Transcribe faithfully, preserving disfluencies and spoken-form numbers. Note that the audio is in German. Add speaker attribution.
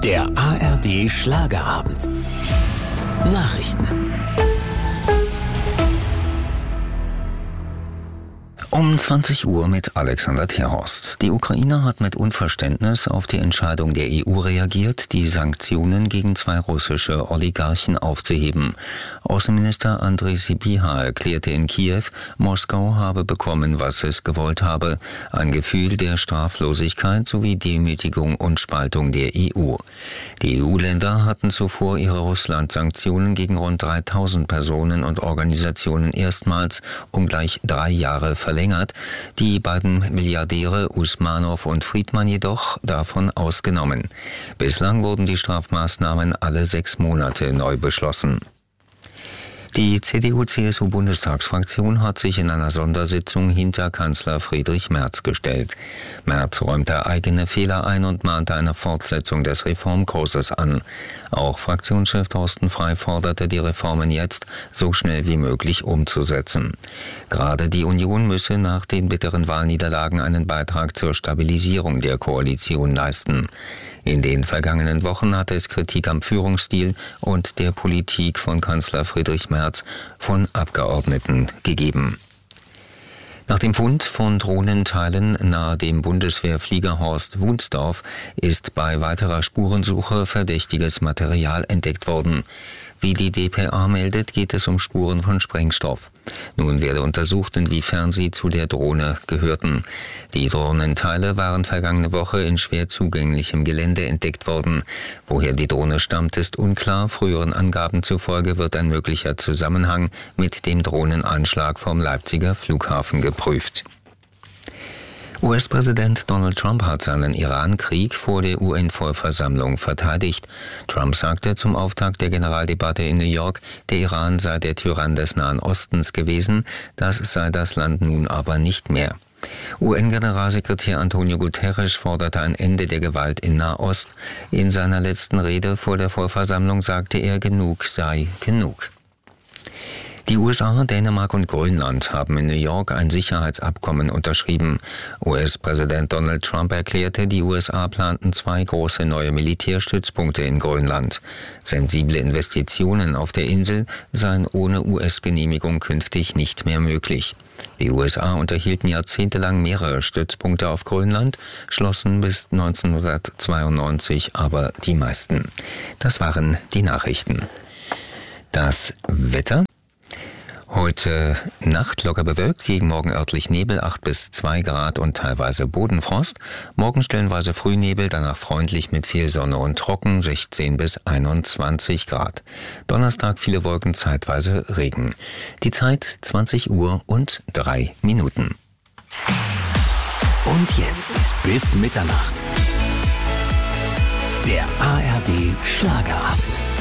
Speaker 1: Der A R D Schlagerabend. Nachrichten. Um zwanzig Uhr mit Alexander Terhorst. Die Ukraine hat mit Unverständnis auf die Entscheidung der E U reagiert, die Sanktionen gegen zwei russische Oligarchen aufzuheben. Außenminister Andrej Sybiha erklärte in Kiew, Moskau habe bekommen, was es gewollt habe: ein Gefühl der Straflosigkeit sowie Demütigung und Spaltung der E U. Die E U-Länder hatten zuvor ihre Russland-Sanktionen gegen rund dreitausend Personen und Organisationen erstmals um gleich drei Jahre verlängert. Die beiden Milliardäre Usmanow und Friedman jedoch davon ausgenommen. Bislang wurden die Strafmaßnahmen alle sechs Monate neu beschlossen. Die C D U C S U-Bundestagsfraktion hat sich in einer Sondersitzung hinter Kanzler Friedrich Merz gestellt. Merz räumte eigene Fehler ein und mahnte eine Fortsetzung des Reformkurses an. Auch Fraktionschef Thorsten Frey forderte, die Reformen jetzt so schnell wie möglich umzusetzen. Gerade die Union müsse nach den bitteren Wahlniederlagen einen Beitrag zur Stabilisierung der Koalition leisten. In den vergangenen Wochen hatte es Kritik am Führungsstil und der Politik von Kanzler Friedrich Merz von Abgeordneten gegeben. Nach dem Fund von Drohnenteilen nahe dem Bundeswehrfliegerhorst Wunsdorf ist bei weiterer Spurensuche verdächtiges Material entdeckt worden. Wie die D P A meldet, geht es um Spuren von Sprengstoff. Nun werde untersucht, inwiefern sie zu der Drohne gehörten. Die Drohnenteile waren vergangene Woche in schwer zugänglichem Gelände entdeckt worden. Woher die Drohne stammt, ist unklar. Früheren Angaben zufolge wird ein möglicher Zusammenhang mit dem Drohnenanschlag vom Leipziger Flughafen geprüft. U S-Präsident Donald Trump hat seinen Iran-Krieg vor der U N-Vollversammlung verteidigt. Trump sagte zum Auftakt der Generaldebatte in New York, der Iran sei der Tyrann des Nahen Ostens gewesen, das sei das Land nun aber nicht mehr. U N-Generalsekretär Antonio Guterres forderte ein Ende der Gewalt in Nahost. In seiner letzten Rede vor der Vollversammlung sagte er, genug sei genug. Die U S A, Dänemark und Grönland haben in New York ein Sicherheitsabkommen unterschrieben. U S-Präsident Donald Trump erklärte, die U S A planten zwei große neue Militärstützpunkte in Grönland. Sensible Investitionen auf der Insel seien ohne U S-Genehmigung künftig nicht mehr möglich. Die U S A unterhielten jahrzehntelang mehrere Stützpunkte auf Grönland, schlossen bis neunzehnhundertzweiundneunzig aber die meisten. Das waren die Nachrichten. Das Wetter. Heute Nacht locker bewölkt, gegen morgen örtlich Nebel, acht bis zwei Grad und teilweise Bodenfrost. Morgen stellenweise Frühnebel, danach freundlich mit viel Sonne und trocken, sechzehn bis einundzwanzig Grad. Donnerstag viele Wolken, zeitweise Regen. Die Zeit zwanzig Uhr und drei Minuten. Und jetzt bis Mitternacht. Der A R D Schlagerabend.